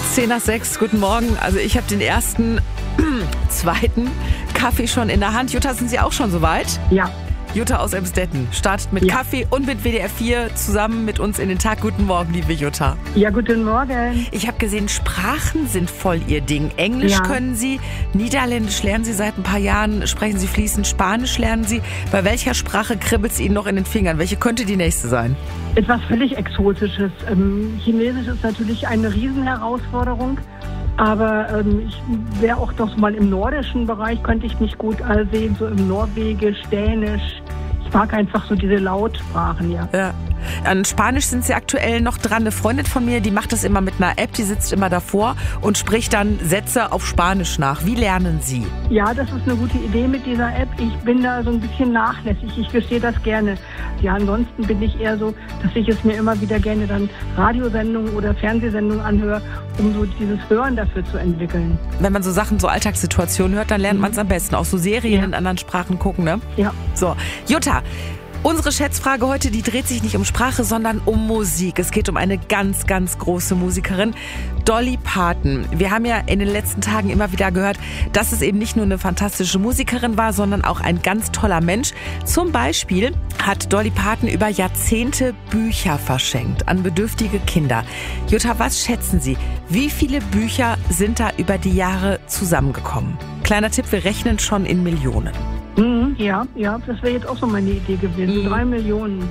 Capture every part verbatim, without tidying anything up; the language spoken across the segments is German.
zehn nach sechs, guten Morgen. Also ich habe den ersten, zweiten Kaffee schon in der Hand. Jutta, sind Sie auch schon soweit? Ja. Jutta aus Emsdetten startet mit Ja. Kaffee und mit W D R vier zusammen mit uns in den Tag. Guten Morgen, liebe Jutta. Ja, guten Morgen. Ich habe gesehen, Sprachen sind voll Ihr Ding. Englisch Ja. können Sie, Niederländisch lernen Sie seit ein paar Jahren, sprechen Sie fließend, Spanisch lernen Sie. Bei welcher Sprache kribbelt es Ihnen noch in den Fingern? Welche könnte die nächste sein? Etwas völlig Exotisches. Ähm, Chinesisch ist natürlich eine Riesenherausforderung. Aber ähm, ich wäre auch doch mal im nordischen Bereich, könnte ich mich gut sehen, so im Norwegisch, Dänisch. Ich mag einfach so diese Lautsprachen, ja. Ja. An Spanisch sind Sie aktuell noch dran. Eine Freundin von mir, die macht das immer mit einer App, die sitzt immer davor und spricht dann Sätze auf Spanisch nach. Wie lernen Sie? Ja, das ist eine gute Idee mit dieser App. Ich bin da so ein bisschen nachlässig. Ich gestehe das gerne. Ja, ansonsten bin ich eher so, dass ich es mir immer wieder gerne dann Radiosendungen oder Fernsehsendungen anhöre, um so dieses Hören dafür zu entwickeln. Wenn man so Sachen, so Alltagssituationen hört, dann lernt man es am besten. Auch so Serien Ja. in anderen Sprachen gucken, ne? Ja. So, Jutta, unsere Schätzfrage heute, die dreht sich nicht um Sprache, sondern um Musik. Es geht um eine ganz, ganz große Musikerin, Dolly Parton. Wir haben ja in den letzten Tagen immer wieder gehört, dass es eben nicht nur eine fantastische Musikerin war, sondern auch ein ganz toller Mensch. Zum Beispiel hat Dolly Parton über Jahrzehnte Bücher verschenkt an bedürftige Kinder. Jutta, was schätzen Sie? Wie viele Bücher sind da über die Jahre zusammengekommen? Kleiner Tipp, wir rechnen schon in Millionen. Mhm, ja, ja, das wäre jetzt auch so meine Idee gewesen. Mhm. Drei Millionen.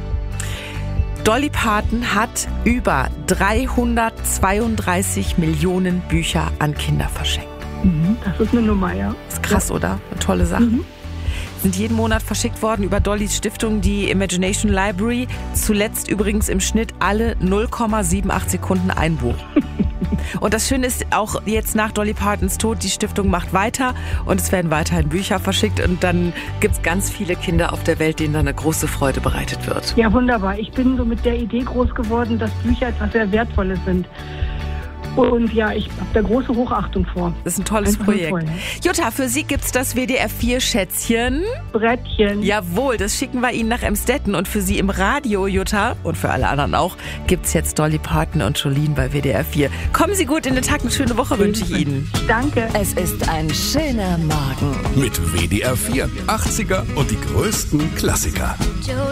Dolly Parton hat über dreihundertzweiunddreißig Millionen Bücher an Kinder verschenkt. Mhm, das ist eine Nummer, ja. Ist krass, oder? Eine tolle Sache. Mhm. Sind jeden Monat verschickt worden über Dollys Stiftung, die Imagination Library. Zuletzt übrigens im Schnitt alle null Komma achtundsiebzig Sekunden ein Buch. Und das Schöne ist auch jetzt nach Dolly Partons Tod, die Stiftung macht weiter und es werden weiterhin Bücher verschickt und dann gibt es ganz viele Kinder auf der Welt, denen dann eine große Freude bereitet wird. Ja, wunderbar. Ich bin so mit der Idee groß geworden, dass Bücher etwas sehr Wertvolles sind. Und ja, ich habe da große Hochachtung vor. Das ist ein tolles Einfach Projekt. toll, ne? Jutta, für Sie gibt's das W D R vier Schätzchen. Brettchen. Jawohl, das schicken wir Ihnen nach Emsdetten. Und für Sie im Radio, Jutta, und für alle anderen auch, gibt's jetzt Dolly Parton und Jolene bei W D R vier. Kommen Sie gut in den Tag, eine schöne Woche wünsche ich Ihnen. Danke. Es ist ein schöner Morgen. Mit W D R vier. achtziger und die größten Klassiker.